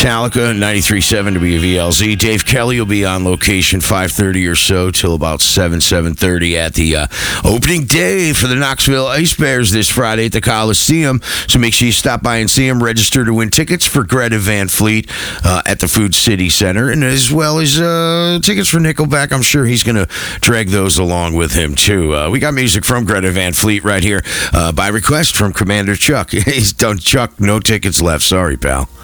Metallica, 93.7 WVLZ. Dave Kelly will be on location 5:30 or so till about 7:30 at the opening day for the Knoxville Ice Bears this Friday at the Coliseum. So make sure you stop by and see him. Register to win tickets for Greta Van Fleet at the Food City Center, and as well as tickets for Nickelback. I'm sure he's going to drag those along with him, too. We got music from Greta Van Fleet right here by request from Commander Chuck. He's done, Chuck, no tickets left. Sorry, pal.